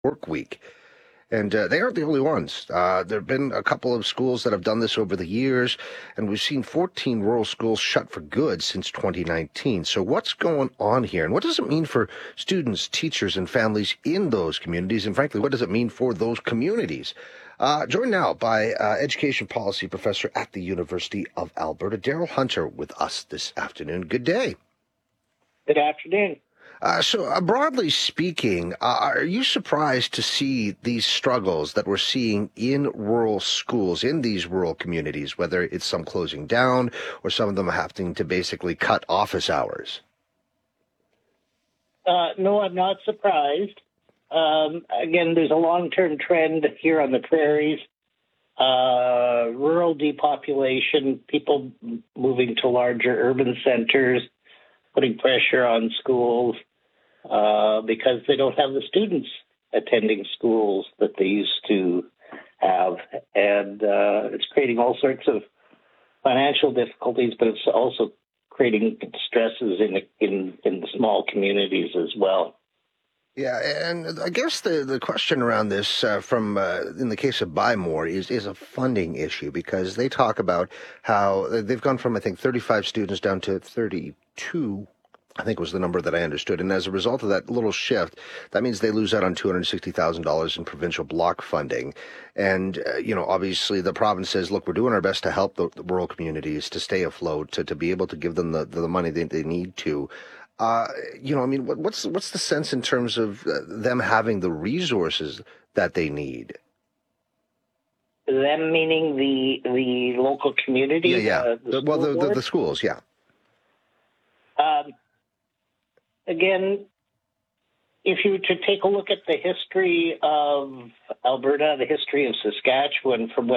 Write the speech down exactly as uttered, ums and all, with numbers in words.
work week. And uh, they aren't the only ones. Uh, there have been a couple of schools that have done this over the years, and we've seen fourteen rural schools shut for good since twenty nineteen. So what's going on here, and what does it mean for students, teachers, and families in those communities? And frankly, what does it mean for those communities? Uh, joined now by uh, education policy professor at the University of Alberta, Daryl Hunter, with us this afternoon. Good day. Good afternoon. Uh, so, uh, broadly speaking, uh, are you surprised to see these struggles that we're seeing in rural schools, in these rural communities, whether it's some closing down or some of them having to basically cut office hours? Uh, no, I'm not surprised. Um, again, there's a long-term trend here on the prairies. Uh, rural depopulation, people moving to larger urban centers, putting pressure on schools. Uh, because they don't have the students attending schools that they used to have. And uh, it's creating all sorts of financial difficulties, but it's also creating stresses in, in, in the small communities as well. Yeah, and I guess the, the question around this uh, from, uh, in the case of Buy More, is, is a funding issue, because they talk about how they've gone from, I think, thirty-five students down to thirty-two, I think was the number that I understood. And as a result of that little shift, that means they lose out on two hundred sixty thousand dollars in provincial block funding. And, uh, you know, obviously the province says, look, we're doing our best to help the, the rural communities to stay afloat, to, to be able to give them the, the money they, they need to. Uh, you know, I mean, what, what's what's the sense in terms of uh, them having the resources that they need? Them meaning the the local community? Yeah, yeah. Uh, the well, the, the, the schools, yeah. Um, again, if you were to take a look at the history of Alberta, the history of Saskatchewan from when